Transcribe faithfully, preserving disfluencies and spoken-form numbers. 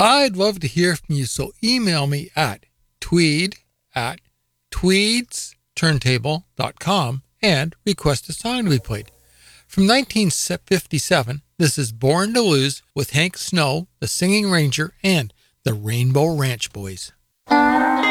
I'd love to hear from you, so email me at tweed at tweedsturntable dot com and request a song to be played. From nineteen fifty-seven, this is Born to Lose with Hank Snow, the Singing Ranger, and the Rainbow Ranch Boys.